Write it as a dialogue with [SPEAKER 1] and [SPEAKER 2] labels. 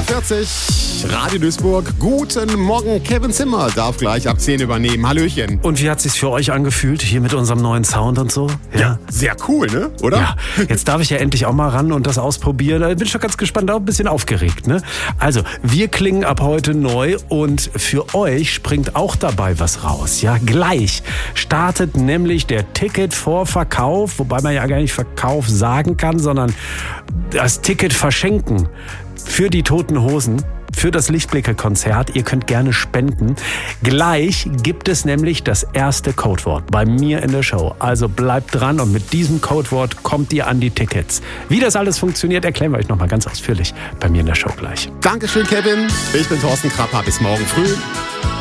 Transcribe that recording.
[SPEAKER 1] 9:40 Uhr, Radio Duisburg. Guten Morgen, Kevin Zimmer darf gleich ab 10 übernehmen. Hallöchen.
[SPEAKER 2] Und wie hat es sich für euch angefühlt, hier mit unserem neuen Sound und so?
[SPEAKER 1] Ja, sehr cool, ne? Oder?
[SPEAKER 2] Ja, jetzt darf ich ja endlich auch mal ran und das ausprobieren. Da bin ich schon ganz gespannt, auch ein bisschen aufgeregt, ne? Also, wir klingen ab heute neu und für euch springt auch dabei was raus. Ja, gleich startet nämlich der Ticketvorverkauf, wobei man ja gar nicht Verkauf sagen kann, sondern das Ticket verschenken für die Toten Hosen, für das Lichtblicke-Konzert. Ihr könnt gerne spenden. Gleich gibt es nämlich das erste Codewort bei mir in der Show. Also bleibt dran und mit diesem Codewort kommt ihr an die Tickets. Wie das alles funktioniert, erklären wir euch nochmal ganz ausführlich bei mir in der Show gleich.
[SPEAKER 1] Dankeschön, Kevin. Ich bin Thorsten Krapper. Bis morgen früh.